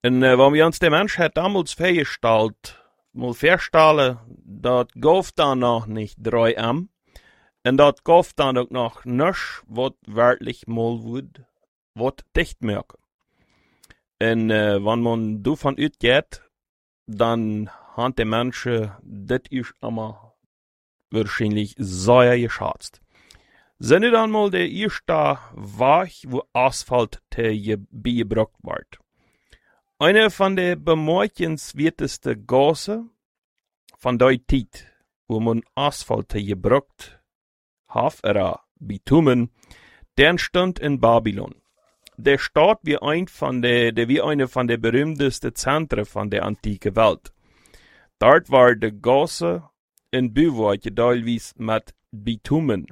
En wanneer we ons de Mensch het damals festgestellt, mal feststellen, dat gaf dan nog niet 3 am. En dat gaf dan ook nog niks wat werkelijk mal wat dichtmerken. En wanneer man daarvan uitgeht, dan haben die Menschen, das ist immer wahrscheinlich sehr geschätzt. Sind dann mal der erste Weg, wo Asphalt beigebracht wird. Eine von der bemerkenswertesten Gassen von der Zeit, wo man Asphalt gebraucht hat, Bitumen, der entstand in Babylon. Der Stadt wie eine von der berühmtesten Zentren von der antiken Welt. Dort war die Gasse in Bauwerke teilweise mit Bitumen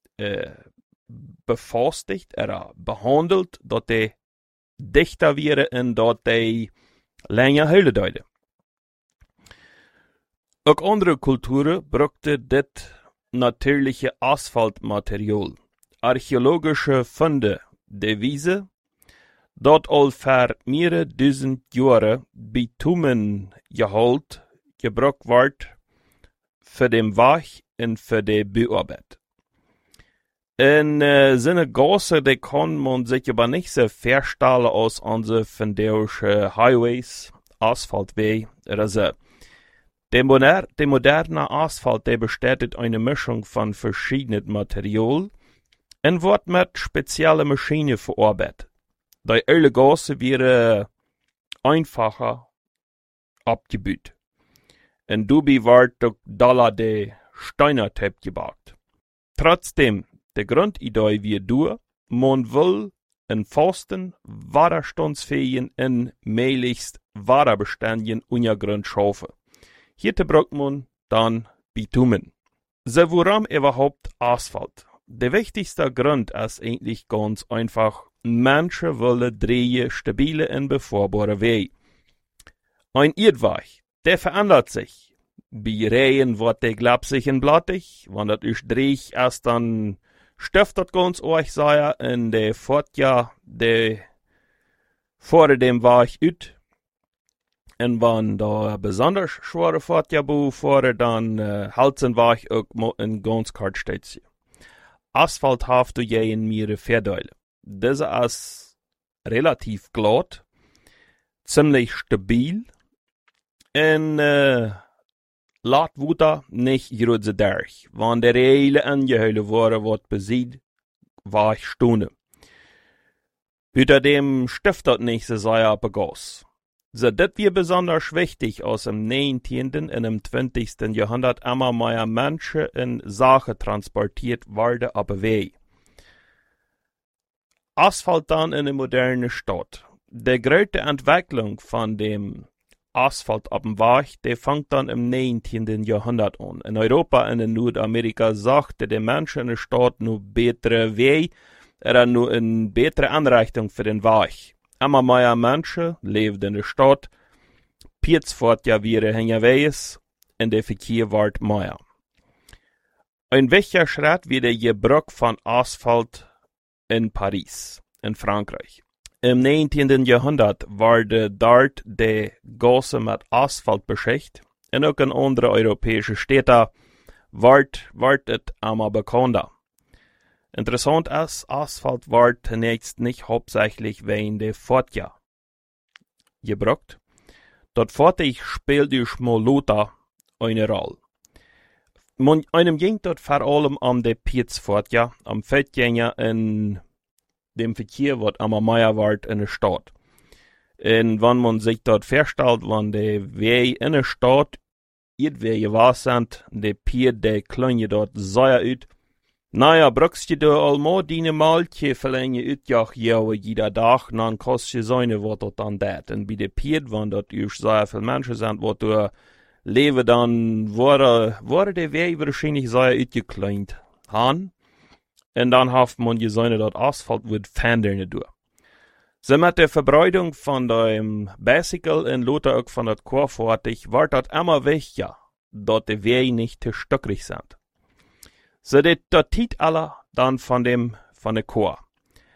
befestigt, behandelt, dat die dichter wären en dat die länger huilen deuten. Ook andere Kulturen brauchten dit natürliche Asphaltmaterial. Archäologische Funde bewijzen dat al voor mehrere duizend jaren Bitumengehalt gebruikt wordt voor de weg en voor de bouwarbeid. En seine Gassen, die kann man sich aber nicht so verstellen als unsere vandaagse Highways, Asphaltweg oder so. Der moderne Asphalt, der besteht eine Mischung von verschiedenen Material und wird mit speziellen Maschinen verarbeitet. Die alle Gassen wären einfacher abgebaut. Und dabei wird durch Dollar der Steinertyp gebaut. Trotzdem, die Grundidee wie du, man will einen festen, widerstandsfähigen und möglichst wasserbeständigen Untergrund schaffen. Hier braucht man dann Bitumen. So warum überhaupt Asphalt? Der wichtigste Grund ist eigentlich ganz einfach. Menschen wollen drehen stabile und befahrbare Wege. Ein Erdweg, der verändert sich. Bei Regen wird der glapsig und blattig. Wenn das ist dreig ist, dann stiftet das ganz euch sehr und der fährt ja vor dem Weg ut. Und wenn da besonders schwere Fahrt ja fahren, dann halten Weg auch in ganz kort steht. Asphalt hat du je in mehrere Vorteile. Diese ist relativ glatt, ziemlich stabil und laat Wasser nicht gerade durch. Wenn der Reile angeholt wurde, wird besieht, war ich stehen. Außerdem stiftet nicht so sehr Gas. So, das wird besonders wichtig aus dem 19. und im 20. Jahrhundert immer mehr Menschen und Sachen transportiert werden auf den Weg. Asphalt dann in eine moderne Stadt. Die größte Entwicklung von dem Asphalt auf dem Weg, der fängt dann im 19. Jahrhundert an. In Europa und in Nordamerika sagte der Mensch in der Stadt nur bessere Wege, nur eine bessere Anrichtung für den Weg. Immer mehr Menschen leben in der Stadt, Pietz fährt ja wieder hingeweis, und der Verkehr wird mehr. Ein wichtiger Schritt wird der Gebrauch von Asphalt in Paris, in Frankreich. Im 19. Jahrhundert wurde dort die Gasse mit Asphalt beschichtet und auch in anderen europäischen Städten wird es immer bekannter. Interessant ist, Asphalt wird zunächst nicht hauptsächlich wegen der Fortja gebraucht. Dort Fortig spielt die Schmoluta eine Rolle. Einem ging dort vor allem um die Pietsfortja, am Feldgänger in dem Verkehr, wird immer mehr wird in der Stadt. Und wenn man sich dort vorstellt, wenn die Wege in der Stadt irgendwie was sind, die Piet, die klingen dort sehr ut. Naja, brauchst du da allmal deine Maltje verlängern utjach jeder Tag, dann kostet du seine, was dort dann dat. Und bei der Piet, wenn dort übrigens sehr viele Menschen sind, wo du leben, dann wurde der Weg wahrscheinlich sehr utgekleint haben. Und dann hat man gesehen, dass Asphalt wird verändern durch. So mit der Verbreitung von dem Bicycle und Lothar auch von der Chorfertig wird das immer wichtiger, dass die Wege nicht zu stöckrig sind. So das tit alle dann von der Chor.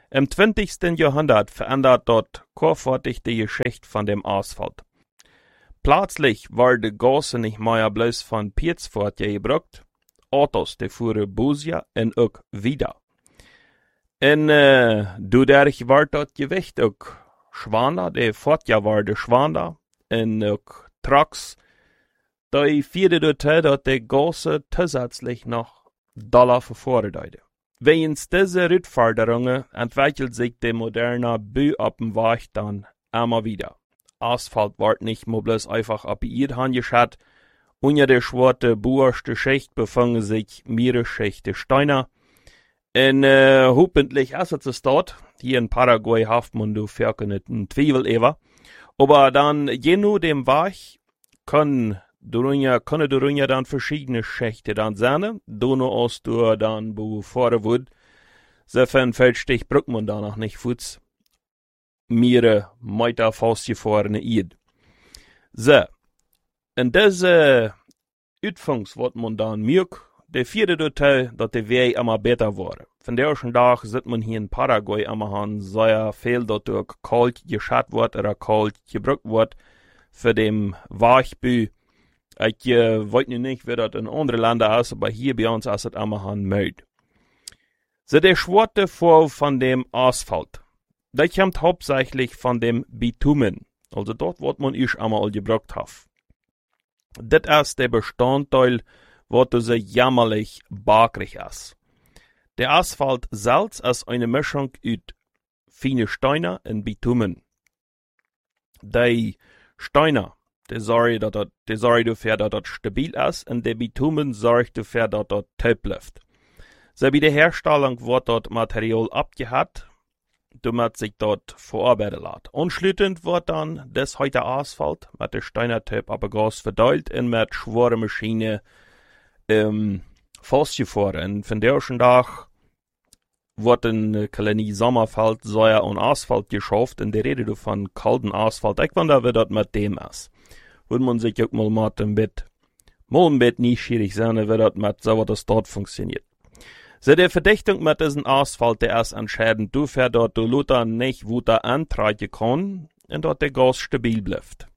Im 20. Jahrhundert verändert dort kurfortig die Geschichte von dem Asphalt. Plötzlich war die Gasse nicht mehr bloß von Pietsfort gebraucht, Autos, die fuhren Busia und auch wieder. Und dadurch war dort Gewicht auch schwanger, die Fortja war die schwanger, und auch Trucks, die vierde dazu, dass die Gasse zusätzlich noch Dollar verforderte. Wegen dieser Rückforderungen entwickelt sich der moderne Bau auf dem Weg dann immer wieder. Asphalt wird nicht mehr bloß einfach appiert angeschaut. Unter der schwarzen boerste Schicht befinden sich mehrere Schichten Steine. Und hoffentlich ist es dort. Hier in Paraguay haft man du verkündeten Zwiebel ever. Aber dann, je nach dem Weg, können darunter dann verschiedene Schichten dann sein. Dono aus du dann, wo vorne wird. So für ein Feldstich braucht man da noch nicht Fuß. Mehrere Meter festgefahrene Eid. So. In diese Utfangs wird man dann merken, der vierte Detail, dass der Weg immer besser wurde. Von der ersten Tag sieht man hier in Paraguay immer an sehr viel, dass durch kalt geschaut wird oder kalt gebraucht wird für den Wegbau. Ich weiß nicht, wie das in anderen Ländern ist, aber hier bei uns ist es immer an Müll. So der schwarze Fall von dem Asphalt. Das kommt hauptsächlich von dem Bitumen. Also dort, wo man ich einmal gebraucht hat. Das ist der Bestandteil, was so jämmerlich bakrig ist. Der Asphalt selbst ist eine Mischung aus feine Steine und Bitumen. Die Steine, die sorgen dafür, dass das stabil ist, und der Bitumen sorgt dafür, dass das taub bleibt. So bei der Herstellung wird das Material abgehakt, damit sich dort verarbeiten lässt. Anschließend wird dann das heute Asphalt mit der Steinertyp aber Gas verteilt und mit schweren Maschinen festgefahren. Und von der ersten Tag wird in Kolonie Sommerfeld Säure und Asphalt geschafft, und die Rede von kalten Asphalt. Ich wundere, wie das mit dem ist. Würde man sich auch mal mit dem Bett nicht schwierig sein, wie das mit so was dort funktioniert. So, die Verdichtung mit diesem Asphalt, der ist entscheidend dafür, dass du Luther nicht weiter antreiben kann und dass der Gas stabil bleibt.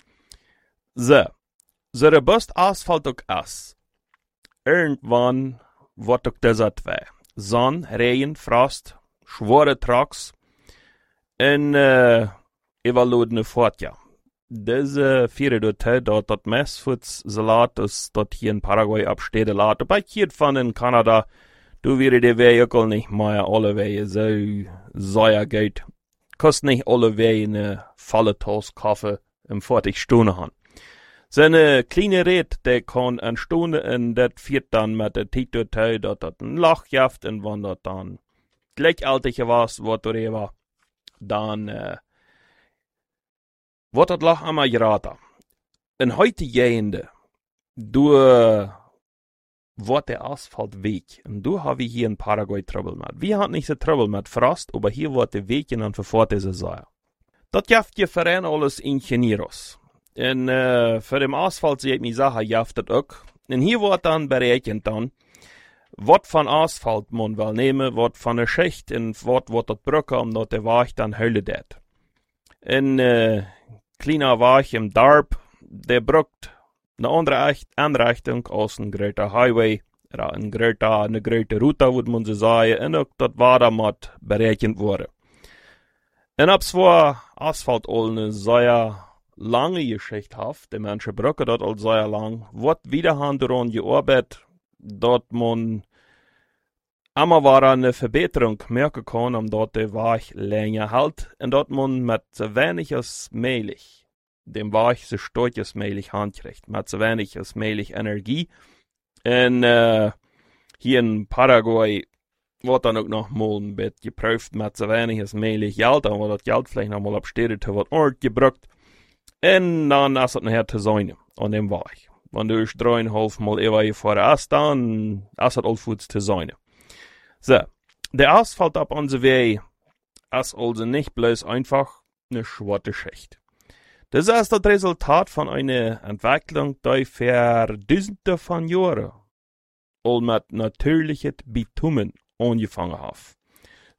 So robust Asphalt auch ist, irgendwann wird auch dieser zwei. Sonne, Regen, Frost, schwere Trucks und überladene Fortja. Diese vier Detail, dass das Messfutzsalat, das dort hier in Paraguay absteht, lädt. Bei hier von in Kanada, du wäre der Weg auch nicht mehr alle Wege so sehr Geld. Kostet nicht alle Wege eine volle Tasse Kaffee im 40 Stunden haben. Seine kleine Red, der kann eine Stunde und das führt dann mit der Titelteil, dass das ein Lach jaft, und wenn das dann gleichaltig was, was darüber, dann wird das Lach einmal geraten. In heute Jahre, wird der Asphalt weg. Und du haben hier in Paraguay Trouble mit. Wir haben nicht so Trouble mit Frost, aber hier wird der Weg genannt für vor dieser Säure. Das jaft je Verein alles Ingenieros. Und für den Asphalt seht mir Sache jaft das auch. Und hier wird dann berechnet dann, was von Asphalt man will nehmen, was von der Schicht und was wird das Brücke, um dort der Weg dann Hölle det. Ein kleiner Weg im Darb, der brückt eine andere Anrichtung aus einem großen Highway, oder eine große Route, würde man so sagen, und auch das war damit berechnet worden. Und ob zwar Asphalt eine sehr lange Geschichte hat, die Menschen brauchen das all sehr lang, wird wieder daran gearbeitet, dass man immer wieder eine Verbesserung merken kann, um dort der Weg länger hält, und dass man mit so wenig als möglich dem Weg so stark als möglich handkriegt, mit so wenig als möglich Energie. Und hier in Paraguay wird dann auch noch mal ein bisschen geprüft, mit so wenig als möglich Geld, aber das Geld vielleicht noch mal absteht, wird Ort gebraucht. Und dann ist es nachher zu sein an dem Weg. Wenn du 3,5 Mal ewig vorher hast, dann ist es all zu sein. So, der Asphalt ab unser Weg ist also nicht bloß einfach eine schwarze Schicht. Das ist das Resultat von einer Entwicklung, die für Dutzende von Jahren all mit natürlichem Bitumen angefangen hat.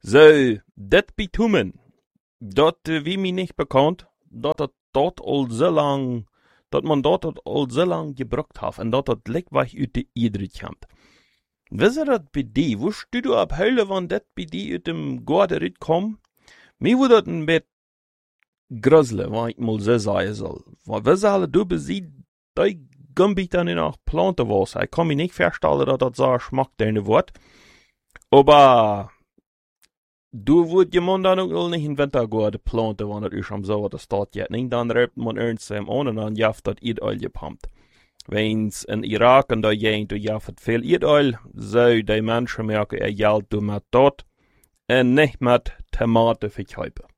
So, dat Bitumen, dat wie mir nicht bekannt, dat dort al so lang, dat man dort al so lang gebruikt hat en dat lekker weg uit de Idrit komt. Wist je dat bij die? Wo stu du ab huilen van dat bij die uit dem Gorderit kom? Mir wordt dat een beetje gruselen, wat ik mal so sagen soll. Want wist je alle, du beziet, die Gumbi dann in auch Planten was. Ich kann mich nicht verstellen, dass das so schmeckt, deine Wort. Aber du würd jemand dann auch nicht in Winter gehen, die Planten, wenn das ist am Sommer, das steht jetzt nicht. Dann reibt man ernst an und dann jaft das Erdöl gepumpt. Wenn's in Irak und da jent, du jaft viel Erdöl, so die Menschen merken, Geld du mit dort und nicht mit Tomaten verkaufen.